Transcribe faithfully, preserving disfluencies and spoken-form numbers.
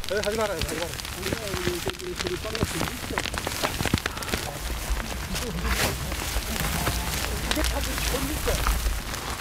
에, 하지 말아요, 하지 말아요. 우리가 여기 저기 빨갛게 있어.